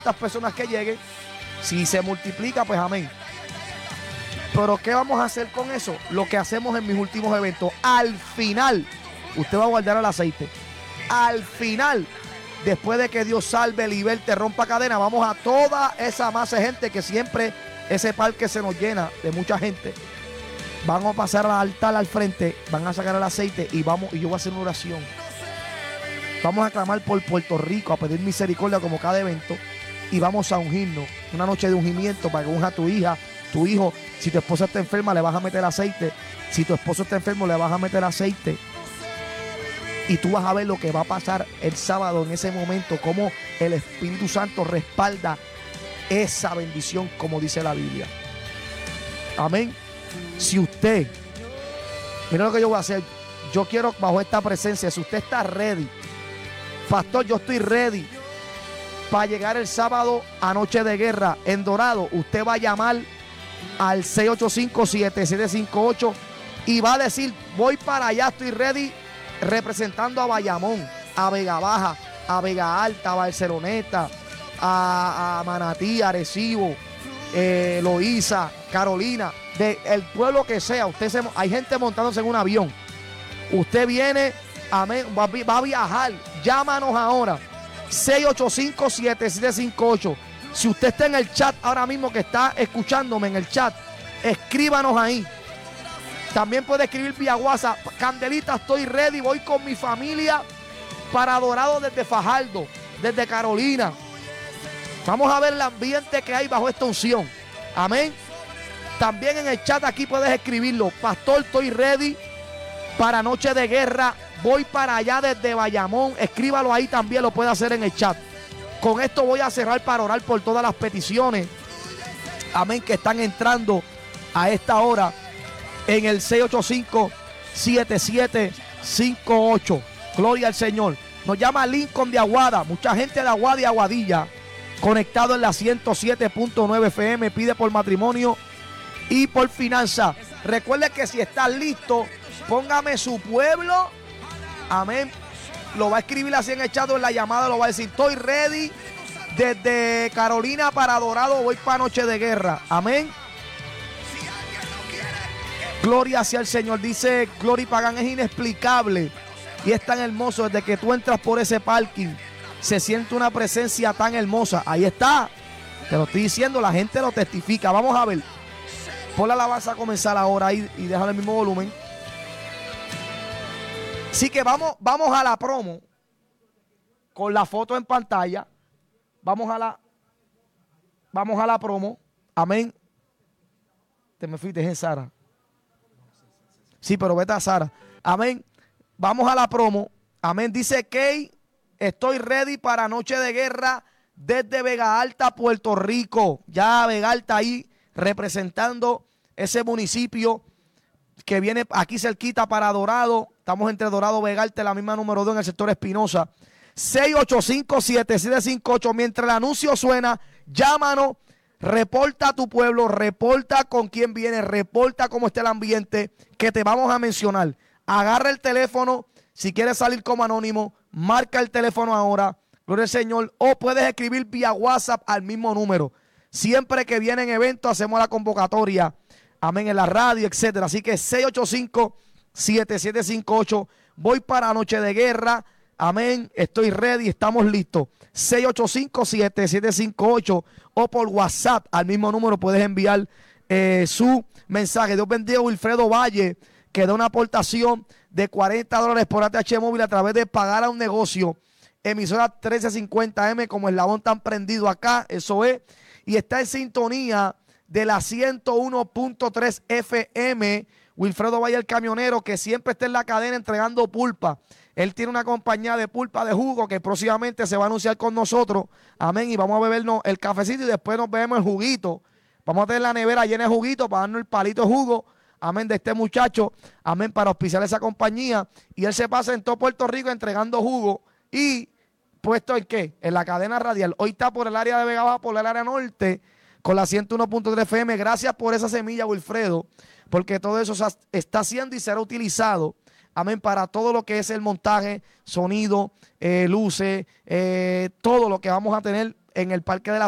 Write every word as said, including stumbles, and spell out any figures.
personas que lleguen. Si se multiplica, pues amén. Pero ¿qué vamos a hacer con eso? Lo que hacemos en mis últimos eventos. Al final, usted va a guardar el aceite. Al final, después de que Dios salve, liberte, rompa cadena, vamos a toda esa masa de gente que siempre ese parque se nos llena de mucha gente. Vamos a pasar al altar al frente, van a sacar el aceite y vamos y yo voy a hacer una oración. Vamos a clamar por Puerto Rico, a pedir misericordia como cada evento y vamos a ungirnos. Una noche de ungimiento para que unja a tu hija, tu hijo. Si tu esposa está enferma, le vas a meter aceite. Si tu esposo está enfermo, le vas a meter aceite. Y tú vas a ver lo que va a pasar el sábado en ese momento, cómo el Espíritu Santo respalda esa bendición, como dice la Biblia. Amén. Si usted, mira lo que yo voy a hacer. Yo quiero bajo esta presencia, si usted está ready, pastor, yo estoy ready para llegar el sábado a Noche de Guerra en Dorado. Usted va a llamar al seis ocho cinco, siete siete cinco ocho y va a decir, voy para allá, estoy ready, representando a Bayamón, a Vega Baja, a Vega Alta, a Barceloneta, a, a Manatí, a Arecibo, eh, Loíza, Carolina, del pueblo que sea. Usted se, hay gente montándose en un avión. Usted viene, amén, va, va a viajar. Llámanos ahora, seis ocho cinco, siete siete cinco ocho. Si usted está en el chat ahora mismo, que está escuchándome en el chat, escríbanos ahí. También puede escribir vía WhatsApp. Candelita, estoy ready, voy con mi familia para Dorado desde Fajardo, desde Carolina. Vamos a ver el ambiente que hay bajo esta unción. Amén. También en el chat aquí puedes escribirlo. Pastor, estoy ready para Noche de Guerra. Voy para allá desde Bayamón. Escríbalo ahí también, lo puede hacer en el chat. Con esto voy a cerrar para orar por todas las peticiones. Amén, que están entrando a esta hora en el seis ocho cinco, siete siete cinco ocho. Gloria al Señor. Nos llama Lincoln de Aguada. Mucha gente de Aguada y Aguadilla conectado en la ciento siete punto nueve F M. Pide por matrimonio y por finanza. Recuerde que si estás listo, póngame su pueblo. Amén. Lo va a escribir así en el chat o en la llamada. Lo va a decir, estoy ready desde Carolina para Dorado. Voy para Noche de Guerra. Amén. Gloria hacia el Señor. Dice Glory Pagan, es inexplicable y es tan hermoso. Desde que tú entras por ese parking se siente una presencia tan hermosa. Ahí está. Te lo estoy diciendo, la gente lo testifica. Vamos a ver. Pon la alabanza a comenzar ahora y, y déjale el mismo volumen. Así que vamos, vamos a la promo con la foto en pantalla. Vamos a la Vamos a la promo. Amén. Te me fuiste en Sara. Sí, pero vete a Sara. Amén. Vamos a la promo. Amén. Dice Kay, estoy ready para Noche de Guerra desde Vega Alta, Puerto Rico. Ya Vega Alta ahí representando ese municipio que viene aquí cerquita para Dorado. Estamos entre Dorado, Vega Alta, la misma número dos en el sector Espinosa. seis ocho cinco, siete siete cinco ocho. Mientras el anuncio suena, llámanos, reporta a tu pueblo, reporta con quién viene, reporta cómo está el ambiente, que te vamos a mencionar. Agarra el teléfono, si quieres salir como anónimo, marca el teléfono ahora, gloria al Señor, o puedes escribir vía WhatsApp al mismo número. Siempre que vienen eventos hacemos la convocatoria, amén, en la radio, etcétera. Así que seis ocho cinco, siete siete cinco ocho, voy para Noche de Guerra, amén, estoy ready, estamos listos. seis ocho cinco, siete siete cinco ocho o por WhatsApp al mismo número puedes enviar eh, su mensaje. Dios bendiga a Wilfredo Valle, que da una aportación de cuarenta dólares por A T H móvil a través de Pagar a un Negocio. Emisora trece cincuenta M, como eslabón tan prendido acá, eso es. Y está en sintonía de la ciento uno punto tres F M. Wilfredo Valle, el camionero, que siempre está en la cadena entregando pulpa. Él tiene una compañía de pulpa de jugo que próximamente se va a anunciar con nosotros. Amén. Y vamos a bebernos el cafecito y después nos bebemos el juguito. Vamos a tener la nevera llena de juguito para darnos el palito de jugo. Amén, de este muchacho. Amén, para auspiciar esa compañía. Y él se pasa en todo Puerto Rico entregando jugo. Y puesto en qué? En la cadena radial. Hoy está por el área de Vega Baja, por el área norte, con la ciento uno punto tres F M. Gracias por esa semilla, Wilfredo, porque todo eso está siendo y será utilizado, amén, para todo lo que es el montaje, sonido, eh, luces, eh, todo lo que vamos a tener en el Parque de la